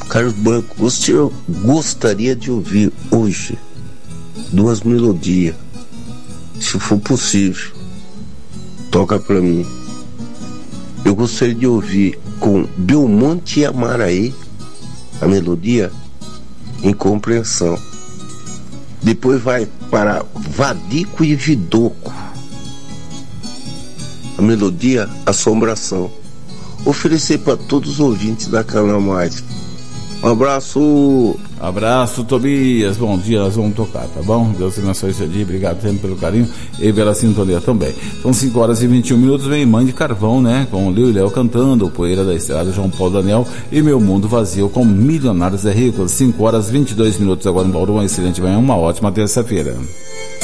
Carlos Branco, você gostaria de ouvir hoje 2 melodias, se for possível, toca pra mim. Eu gostaria de ouvir com Belmonte e Amaraí a melodia Incompreensão. Depois vai para Vadico e Vidoco a melodia Assombração. Oferecer para todos os ouvintes da Canal Mais. Um abraço, Tobias. Bom dia, nós vamos tocar, tá bom? Deus abençoe seu dia, obrigado sempre pelo carinho e pela sintonia também. São 5h21, vem Mãe de Carvão, né? Com o Lio e Léo cantando, o Poeira da Estrada, João Paulo Daniel e Meu Mundo Vazio com Milionários é Rico. 5h22 agora em Bauru, uma excelente manhã, uma ótima terça-feira.